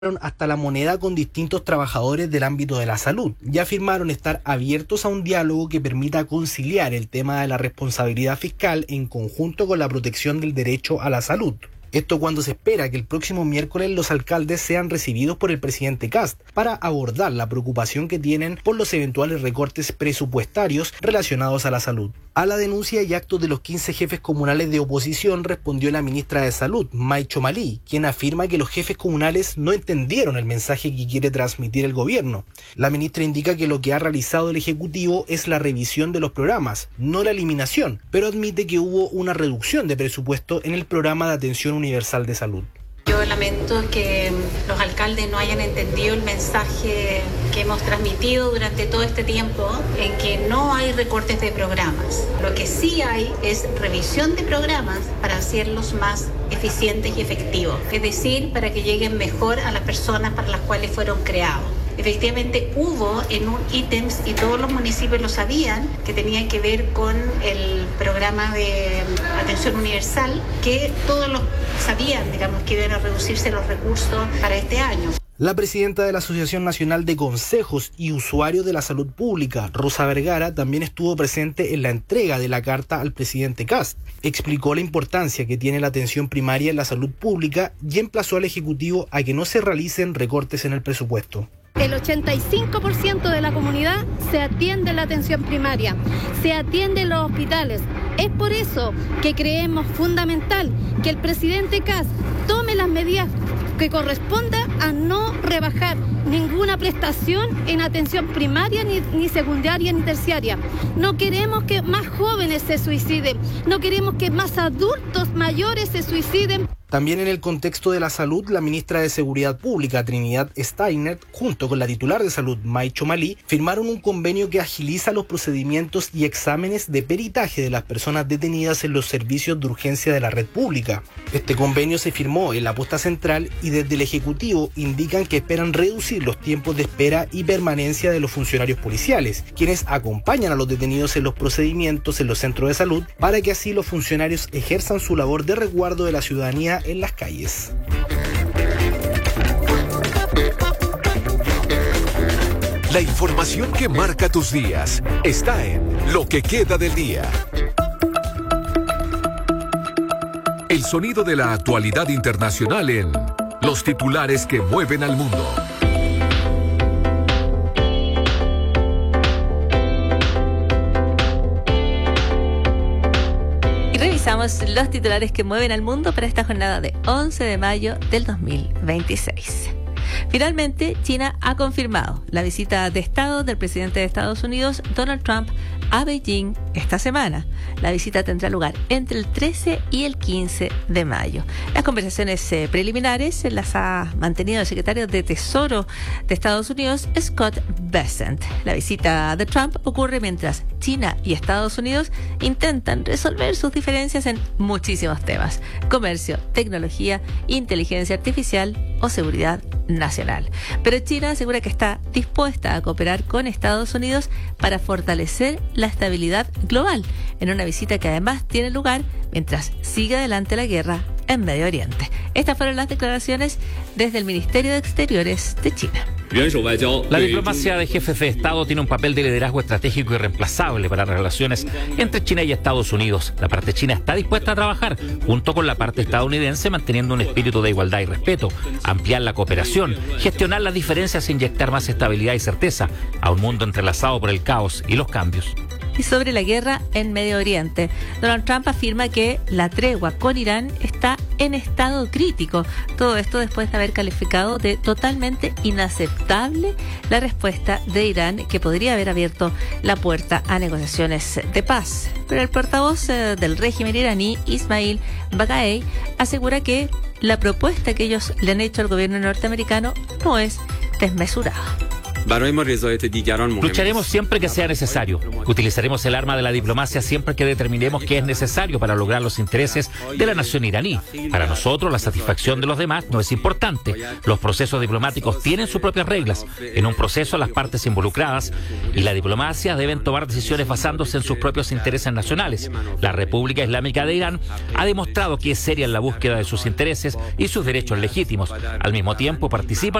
hasta la moneda con distintos trabajadores del ámbito de la salud y afirmaron estar abiertos a un diálogo que permita conciliar el tema de la responsabilidad fiscal en conjunto con la protección del derecho a la salud. Esto cuando se espera que el próximo miércoles los alcaldes sean recibidos por el presidente Kast para abordar la preocupación que tienen por los eventuales recortes presupuestarios relacionados a la salud. A la denuncia y actos de los 15 jefes comunales de oposición respondió la ministra de Salud, May Chomalí, quien afirma que los jefes comunales no entendieron el mensaje que quiere transmitir el gobierno. La ministra indica que lo que ha realizado el Ejecutivo es la revisión de los programas, no la eliminación, pero admite que hubo una reducción de presupuesto en el programa de atención universal de salud. Yo lamento que los alcaldes no hayan entendido el mensaje que hemos transmitido durante todo este tiempo, en que no hay recortes de programas. Lo que sí hay es revisión de programas para hacerlos más eficientes y efectivos, es decir, para que lleguen mejor a las personas para las cuales fueron creados. Efectivamente hubo en un ítems, y todos los municipios lo sabían, que tenían que ver con el programa de atención universal, que todos los sabían, digamos, que iban a reducirse los recursos para este año. La presidenta de la Asociación Nacional de Consejos y Usuarios de la Salud Pública, Rosa Vergara, también estuvo presente en la entrega de la carta al presidente Kast. Explicó la importancia que tiene la atención primaria en la salud pública y emplazó al Ejecutivo a que no se realicen recortes en el presupuesto. El 85% de la comunidad se atiende en la atención primaria, se atiende en los hospitales. Es por eso que creemos fundamental que el presidente Kast tome las medidas que corresponda a no rebajar ninguna prestación en atención primaria, ni secundaria, ni terciaria. No queremos que más jóvenes se suiciden, no queremos que más adultos mayores se suiciden. También en el contexto de la salud, la ministra de Seguridad Pública, Trinidad Steiner, junto con la titular de Salud, May Chomalí, firmaron un convenio que agiliza los procedimientos y exámenes de peritaje de las personas detenidas en los servicios de urgencia de la red pública. Este convenio se firmó en la posta central y desde el Ejecutivo indican que esperan reducir los tiempos de espera y permanencia de los funcionarios policiales, quienes acompañan a los detenidos en los procedimientos en los centros de salud, para que así los funcionarios ejerzan su labor de resguardo de la ciudadanía en las calles. La información que marca tus días está en Lo que queda del día. El sonido de la actualidad internacional en Los titulares que mueven al mundo. Revisamos los titulares que mueven al mundo para esta jornada de 11 de mayo del 2026. Finalmente, China ha confirmado la visita de Estado del presidente de Estados Unidos, Donald Trump, a Beijing esta semana. La visita tendrá lugar entre el 13 y el 15 de mayo. Las conversaciones preliminares las ha mantenido el secretario de Tesoro de Estados Unidos, Scott Bessent. La visita de Trump ocurre mientras China y Estados Unidos intentan resolver sus diferencias en muchísimos temas: comercio, tecnología, inteligencia artificial o seguridad nacional. Pero China asegura que está dispuesta a cooperar con Estados Unidos para fortalecer la estabilidad global, en una visita que además tiene lugar mientras sigue adelante la guerra en Medio Oriente. Estas fueron las declaraciones desde el Ministerio de Exteriores de China. La diplomacia de jefes de Estado tiene un papel de liderazgo estratégico irreemplazable para las relaciones entre China y Estados Unidos. La parte china está dispuesta a trabajar junto con la parte estadounidense, manteniendo un espíritu de igualdad y respeto, ampliar la cooperación, gestionar las diferencias e inyectar más estabilidad y certeza a un mundo entrelazado por el caos y los cambios. Y sobre la guerra en Medio Oriente, Donald Trump afirma que la tregua con Irán está en estado crítico. Todo esto después de haber calificado de totalmente inaceptable la respuesta de Irán, que podría haber abierto la puerta a negociaciones de paz. Pero el portavoz del régimen iraní, Ismail Baqai, asegura que la propuesta que ellos le han hecho al gobierno norteamericano no es desmesurada. Lucharemos siempre que sea necesario. Utilizaremos el arma de la diplomacia siempre que determinemos que es necesario para lograr los intereses de la nación iraní. Para nosotros, la satisfacción de los demás no es importante. Los procesos diplomáticos tienen sus propias reglas. En un proceso, las partes involucradas y la diplomacia deben tomar decisiones basándose en sus propios intereses nacionales. La República Islámica de Irán ha demostrado que es seria en la búsqueda de sus intereses y sus derechos legítimos. Al mismo tiempo, participa